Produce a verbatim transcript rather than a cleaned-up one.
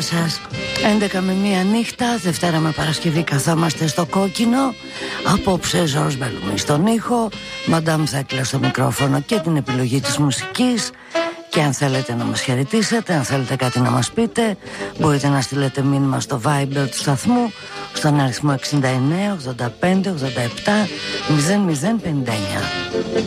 σας. έντεκα με μία νύχτα, Δευτέρα με Παρασκευή καθόμαστε στο κόκκινο. Απόψε Ζορς Μπελουμί στον ήχο, Μαντάμ Θέκλα στο μικρόφωνο και την επιλογή της μουσικής. Και αν θέλετε να μας χαιρετήσετε, αν θέλετε κάτι να μας πείτε, μπορείτε να στείλετε μήνυμα στο Viber του σταθμού στον αριθμό εξήντα εννέα ογδόντα πέντε ογδόντα επτά μηδέν μηδέν πενήντα εννέα.